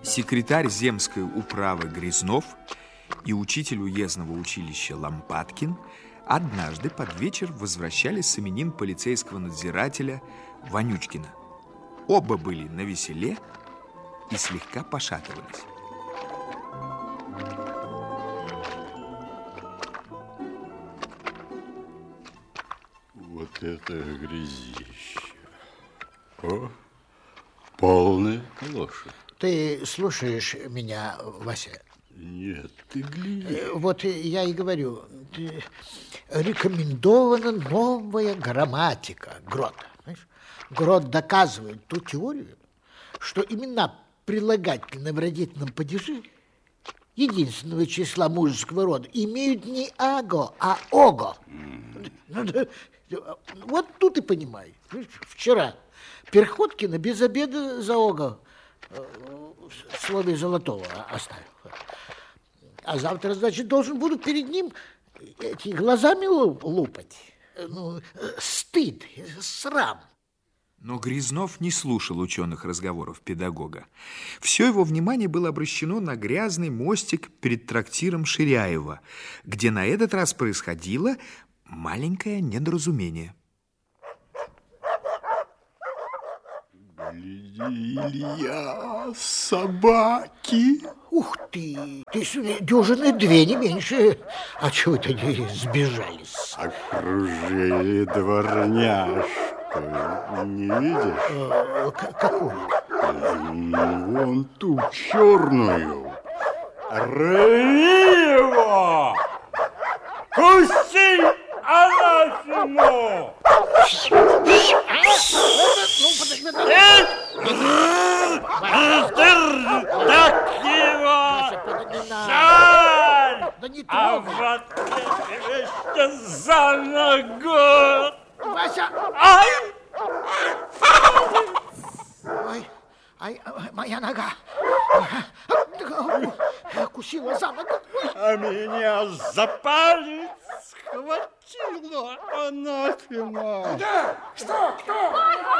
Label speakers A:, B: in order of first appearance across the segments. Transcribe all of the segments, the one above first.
A: Секретарь земской управы Грязнов и учитель уездного училища Лампадкин однажды под вечер возвращались с именин полицейского надзирателя Вонючкина. Оба были навеселе и слегка пошатывались.
B: Вот это грязище. О, полная калоша.
C: Ты слушаешь меня, Вася?
B: Нет, ты гляди.
C: Вот я и говорю, рекомендована новая грамматика Грота. Знаешь? Грот доказывает ту теорию, что имена прилагательные в родительном падеже единственного числа мужеского рода имеют не аго, а ого. Вот тут и понимай. Вчера Перходкина без обеда за ого в слове золотого оставил. А завтра, значит, должен буду перед ним эти глазами лупать. Ну, стыд, срам.
A: Но Грязнов не слушал ученых разговоров педагога. Все его внимание было обращено на грязный мостик перед трактиром Ширяева, где на этот раз происходило маленькое недоразумение.
B: Гляди, Илья, собаки.
C: Ух ты, дюжины две, не меньше. А чего это они сбежались?
B: Окружили дворняжку. Не видишь?
C: Какую?
B: Вон ту черную. Рви его! Пусти анафему! Так его! Жаль! А вот это за ногу!
C: Вася!
B: Ай!
C: Ой, моя нога. Укусила за ногу.
B: А меня за палец схватила анафема.
D: Да, что, кто?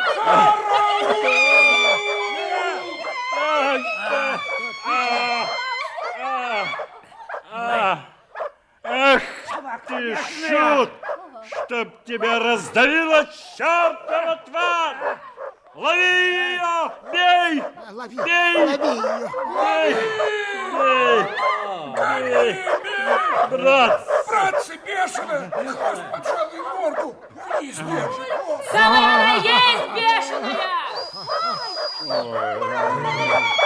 B: Ах ты, шут! Чтоб тебя раздавила чертова тварь! Лови ее! Бей!
C: Лови,
B: Бей!
C: лови ее.
B: Бей! Брат!
D: Братцы, бешеные! Хвост поджал и морду вниз держит.
E: Самая есть бешеная!